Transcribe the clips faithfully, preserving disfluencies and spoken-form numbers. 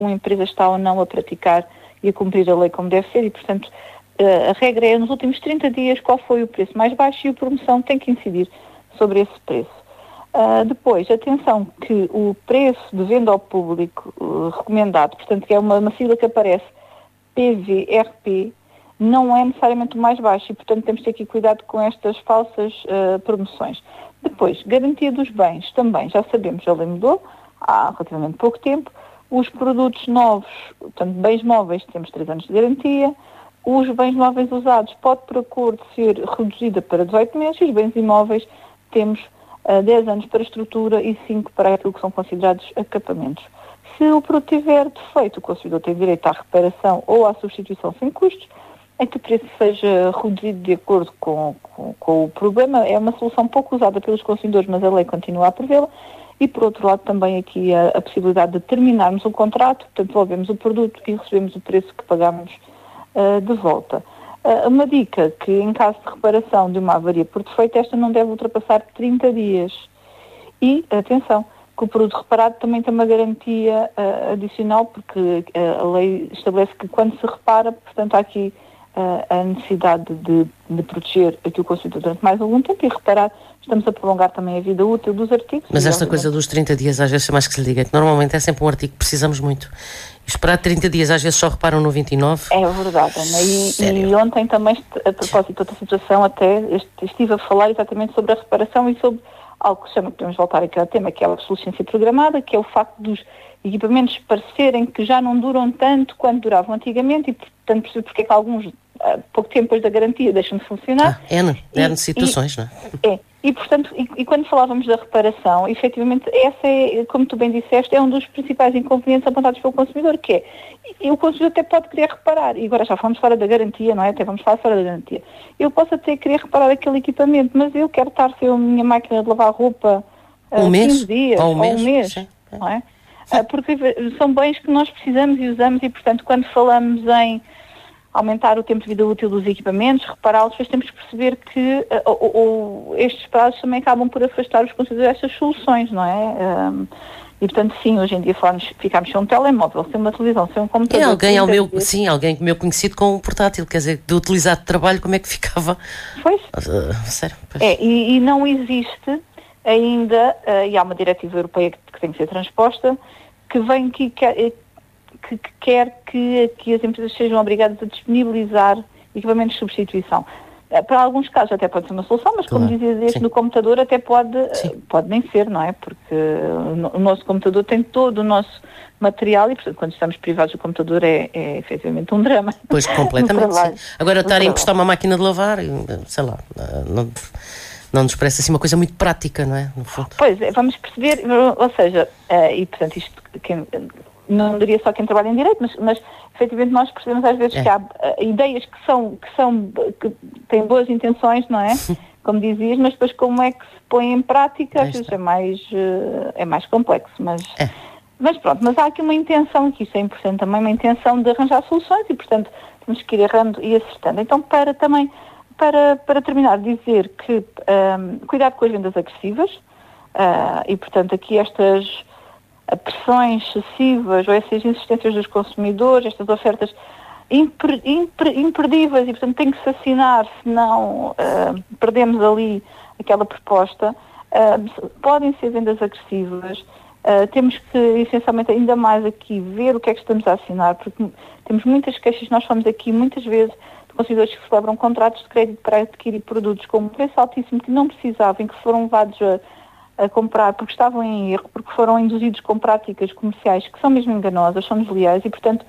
uma empresa está ou não a praticar e a cumprir a lei como deve ser, e, portanto, a regra é, nos últimos trinta dias, qual foi o preço mais baixo, e a promoção tem que incidir sobre esse preço. Uh, depois, atenção, que o preço de venda ao público uh, recomendado, portanto, que é uma, uma sigla que aparece, P V R P, não é necessariamente o mais baixo, e, portanto, temos de ter aqui cuidado com estas falsas uh, promoções. Depois, garantia dos bens, também, já sabemos, a lei mudou há relativamente pouco tempo. Os produtos novos, portanto, bens móveis, temos três anos de garantia. Os bens móveis usados pode, por acordo, ser reduzida para dezoito meses, e os bens imóveis temos uh, dez anos para estrutura e cinco para aquilo que são considerados acabamentos. Se o produto tiver defeito, o consumidor tem direito à reparação ou à substituição sem custos, em que o preço seja reduzido de acordo com, com, com o problema. É uma solução pouco usada pelos consumidores, mas a lei continua a prevê-la. E, por outro lado, também aqui a, a possibilidade de terminarmos o contrato, portanto, devolvemos o produto e recebemos o preço que pagámos Uh, de volta. Uh, uma dica, que em caso de reparação de uma avaria por defeito, esta não deve ultrapassar trinta dias. E, atenção, que o produto reparado também tem uma garantia uh, adicional, porque uh, a lei estabelece que quando se repara, portanto, há aqui uh, a necessidade de, de proteger aqui o consumidor durante mais algum tempo e reparar. Estamos a prolongar também a vida útil dos artigos. Mas esta coisa dos trinta dias, às vezes é mais que se lhe diga, que normalmente é sempre um artigo que precisamos muito. E esperar trinta dias, às vezes só reparam no vinte e nove. É verdade, Ana. E, e ontem também, a propósito de outra situação, até estive a falar exatamente sobre a reparação e sobre algo que se chama, podemos voltar aqui ao tema, que é a obsolescência programada, que é o facto dos equipamentos parecerem que já não duram tanto quanto duravam antigamente, e portanto percebo porque é que alguns, pouco tempo depois da garantia, deixam de funcionar. Ah, é, não? É de situações, não é? É. E, portanto, e, e quando falávamos da reparação, efetivamente, essa é, como tu bem disseste, é um dos principais inconvenientes apontados pelo consumidor, que é, e, e o consumidor até pode querer reparar, e agora já falamos fora da garantia, não é? Até vamos falar fora da garantia. Eu posso até querer reparar aquele equipamento, mas eu quero estar sem a minha máquina de lavar roupa um uh, mês, quinze dias, ou um ou mês, um mês, sim. Não é? Uh, porque são bens que nós precisamos e usamos, e, portanto, quando falamos em aumentar o tempo de vida útil dos equipamentos, repará-los, depois temos que perceber que uh, ou, ou, estes prazos também acabam por afastar os consumidores destas soluções, não é? Um, e, portanto, sim, hoje em dia falamos, ficamos sem um telemóvel, sem uma televisão, sem um computador. É alguém ao meu, sim, alguém meu conhecido com um portátil, quer dizer, de utilizar de trabalho, como é que ficava? Pois. Uh, sério? Pois. É, e, e não existe ainda, uh, e há uma diretiva europeia que, que tem que ser transposta, que vem aqui... Que, Que, que quer que, que as empresas sejam obrigadas a disponibilizar equipamentos de substituição. Para alguns casos até pode ser uma solução, mas como claro, dizia este no computador até pode, pode nem ser, não é? Porque o nosso computador tem todo o nosso material e, portanto, quando estamos privados do computador é, é efetivamente um drama. Pois, completamente, sim. Agora, estar a emprestar uma máquina de lavar, sei lá, não... não nos parece assim uma coisa muito prática, não é? No fundo. Pois, é, vamos perceber, ou seja, uh, e portanto isto... Quem, não diria só quem trabalha em direito, mas, mas efetivamente nós percebemos às vezes é. que há uh, ideias que são, que são, que têm boas intenções, não é? Como dizias, mas depois como é que se põe em prática, às vezes é mais, uh, é mais complexo, mas, é. mas pronto, mas há aqui uma intenção, que isso é importante também, uma intenção de arranjar soluções e, portanto, temos que ir errando e acertando. Então, para também, para, para terminar, dizer que um, cuidado com as vendas agressivas uh, e, portanto, aqui estas pressões excessivas ou essas insistências dos consumidores, estas ofertas imper, imper, imperdíveis e, portanto, tem que se assinar, senão uh, perdemos ali aquela proposta. Uh, podem ser vendas agressivas. Uh, temos que, essencialmente, ainda mais aqui ver o que é que estamos a assinar, porque temos muitas queixas, nós falamos aqui muitas vezes de consumidores que celebram contratos de crédito para adquirir produtos com um preço altíssimo que não precisavam, que foram levados a a comprar porque estavam em erro, porque foram induzidos com práticas comerciais que são mesmo enganosas, são desleais e, portanto,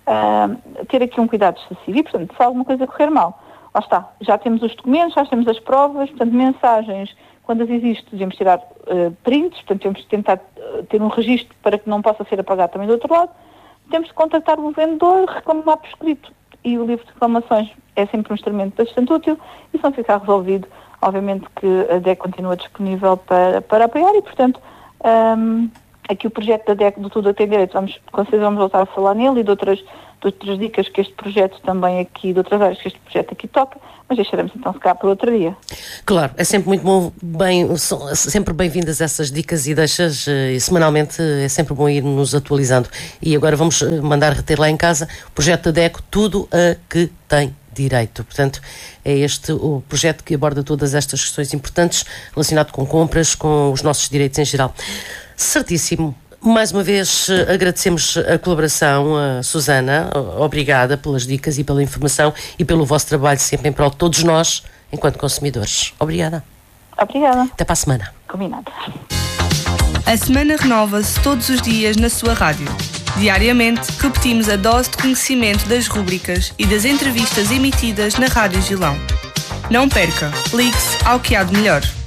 uh, ter aqui um cuidado excessivo. E, portanto, se alguma coisa correr mal, lá está, já temos os documentos, já temos as provas, portanto, mensagens, quando as existem, devemos tirar uh, prints, portanto, temos de tentar uh, ter um registro para que não possa ser apagado também do outro lado. Temos de contactar o vendedor, reclamar por escrito. E o livro de reclamações é sempre um instrumento bastante útil e se não ficar resolvido, obviamente que a D E C continua disponível para, para apoiar e, portanto, um, aqui o projeto da D E C do Tudo a Ter Direito, vamos, com certeza vamos voltar a falar nele e de outras, de outras dicas que este projeto também aqui, de outras áreas que este projeto aqui toca, mas deixaremos então ficar para outro dia. Claro, é sempre muito bom, bem, são sempre bem-vindas essas dicas e deixas, e semanalmente é sempre bom ir nos atualizando. E agora vamos mandar reter lá em casa o projeto da D E C, Tudo a que tem direito. Portanto, é este o projeto que aborda todas estas questões importantes relacionado com compras, com os nossos direitos em geral. Certíssimo. Mais uma vez agradecemos a colaboração, a Susana, obrigada pelas dicas e pela informação e pelo vosso trabalho sempre em prol de todos nós, enquanto consumidores. Obrigada. Obrigada. Até para a semana. Combinado. A semana renova-se todos os dias na sua rádio. Diariamente, repetimos a dose de conhecimento das rúbricas e das entrevistas emitidas na Rádio Gilão. Não perca, ligue-se ao que há de melhor.